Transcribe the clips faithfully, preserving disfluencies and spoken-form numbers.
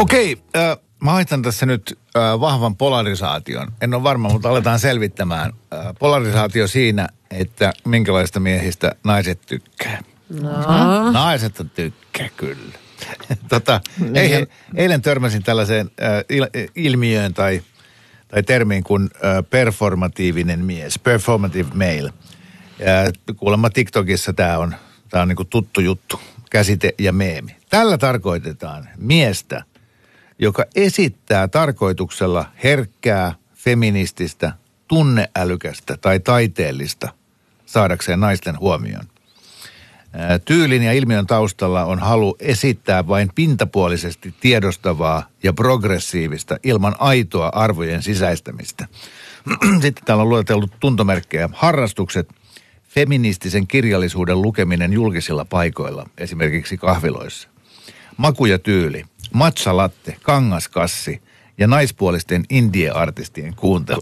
Okei, äh, mä haistan tässä nyt äh, vahvan polarisaation. En ole varma, mutta aletaan selvittämään. Äh, polarisaatio siinä, että minkälaista miehistä naiset tykkää. No. Naiset tykkää kyllä. tota, eilen, eilen törmäsin tällaiseen äh, il, ilmiöön tai, tai termiin kuin äh, performatiivinen mies, performative male. Ja kuulemma TikTokissa tämä on, tää on niinku tuttu juttu, käsite ja meemi. Tällä tarkoitetaan miestä, joka esittää tarkoituksella herkkää, feminististä, tunneälykästä tai taiteellista saadakseen naisten huomioon. Tyylin ja ilmiön taustalla on halu esittää vain pintapuolisesti tiedostavaa ja progressiivista ilman aitoa arvojen sisäistämistä. Sitten täällä on lueteltu tuntomerkkejä. Harrastukset, feministisen kirjallisuuden lukeminen julkisilla paikoilla, esimerkiksi kahviloissa. Maku ja tyyli, matcha latte, kangaskassi ja naispuolisten indie-artistien kuuntelu.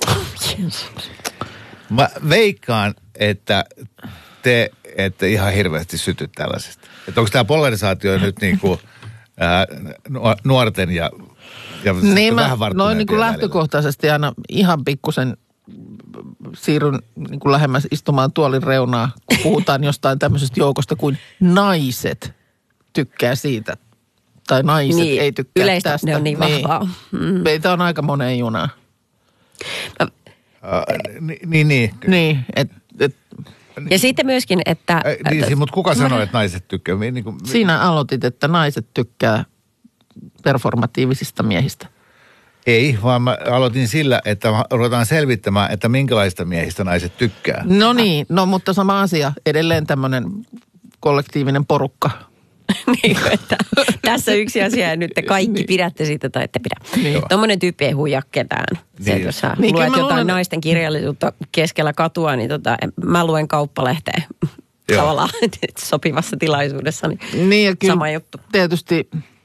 Mä veikkaan, että te ette ihan hirveästi syty tällaisesta. Että onko tämä polarisaatio nyt niin kuin ää, nuorten ja, ja niin vähän mä noin niin kuin lähtökohtaisesti aina ihan pikkusen siirryn niin kuin lähemmäs istumaan tuolin reunaa, kun puhutaan jostain tämmöisestä joukosta kuin naiset tykkää siitä. Tai naiset niin, ei tykkää yleistä, tästä. ne on niin vahvaa. Mm. Meitä on aika moneen junaan. No. Uh, niin, niin. Niin, niin et, et, ja sitten myöskin, että... Äh, niin, että mutta kuka sanoi, että naiset tykkää? Niin kuin, Sinä aloitit, että naiset tykkää performatiivisista miehistä. Ei, vaan mä aloitin sillä, että ruvetaan selvittämään, että minkälaista miehistä naiset tykkää. No niin, no mutta sama asia. Edelleen tämmöinen kollektiivinen porukka. niin, että tässä yksi asia ja nyt te kaikki niin. pidätte siitä tai ette pidä. Niin. Tuommoinen tyyppi ei huijaa ketään. Se, niin. Jos sä niin, luet jotain luulen... naisten kirjallisuutta keskellä katua, niin tota, mä luen kauppalehteä tavallaan sopivassa tilaisuudessa. Niin, niin ja kyllä sama juttu. Tietysti,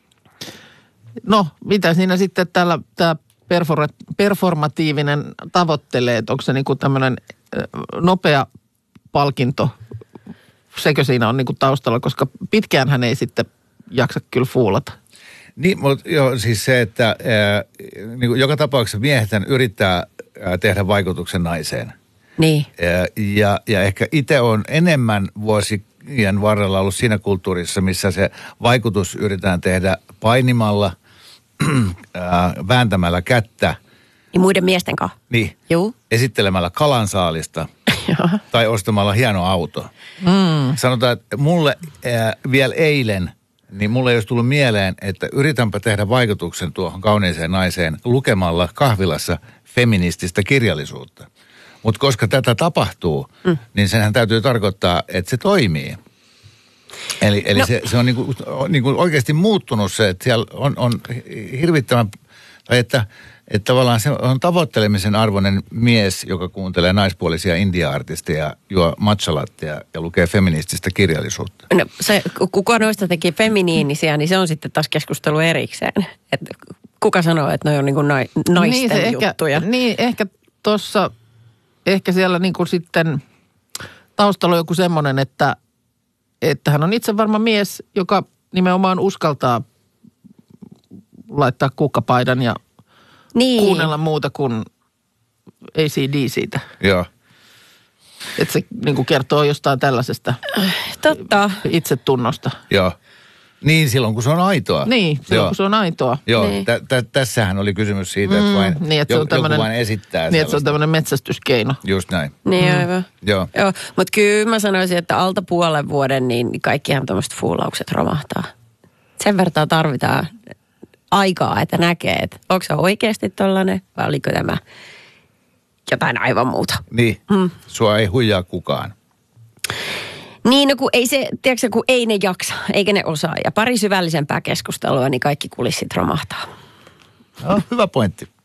no mitä siinä sitten täällä tämä performatiivinen tavoittelee, että onko se niinku tämmöinen nopea palkinto, sekö siinä on niinku taustalla, koska pitkään hän ei sitten jaksa kyllä fuulata. Niin, mutta joo, siis se, että ää, niin kuin joka tapauksessa miehet yrittää ää, tehdä vaikutuksen naiseen. Niin. Ää, ja, ja ehkä itse on enemmän vuosien varrella ollut siinä kulttuurissa, missä se vaikutus yritetään tehdä painimalla, ää, vääntämällä kättä. Niin muiden miesten kanssa. Niin. Juu. Esittelemällä kalansaalista. Tai ostamalla hieno auto. Mm. Sanotaan, että mulle ää, vielä eilen, niin mulle ei olisi tullut mieleen, että yritänpä tehdä vaikutuksen tuohon kauniiseen naiseen lukemalla kahvilassa feminististä kirjallisuutta. Mutta koska tätä tapahtuu, mm. niin senhän täytyy tarkoittaa, että se toimii. Eli, eli no. se, se on niinku, niinku oikeasti muuttunut se, että siellä on, on hirvittävän, tai että Että tavallaan se on tavoittelemisen arvoinen mies, joka kuuntelee naispuolisia indie-artisteja, juo matchalattea ja lukee feminististä kirjallisuutta. No se, kuka noista teki feminiinisiä, niin se on sitten taas keskustelu erikseen. Että kuka sanoo, että noi on niin kuin naisten niin juttuja? Ehkä, niin, ehkä tuossa, ehkä siellä niin kuin sitten taustalla on joku semmoinen, että, että hän on itse varma mies, joka nimenomaan uskaltaa laittaa kukkapaidan ja niin. kuunnella muuta kuin A C D siitä. Joo. Että se niin kuin kertoo jostain tällaisesta Totta. itsetunnosta. Joo. Niin, silloin kun se on aitoa. Niin, silloin Joo. kun se on aitoa. Joo, niin. tä, tä, tässähän oli kysymys siitä, että vain mm, niin, että joku, joku vain esittää. Niin, että se on tämmöinen metsästyskeino. Just näin. Niin, mm. aivan. Joo. Joo. Mutta kyllä mä sanoisin, että alta puolen vuoden, niin kaikkihan tämmöiset fuulaukset romahtaa. Sen vertaa tarvitaan aikaa, että näkee, että onko se oikeasti tollainen vai oliko tämä jotain aivan muuta. Niin, mm. sua ei huijaa kukaan. Niin, no kun ei se, tiedätkö, kun ei ne jaksa, eikä ne osaa. Ja pari syvällisempää keskustelua, niin kaikki kulissit romahtaa. No, hyvä pointti.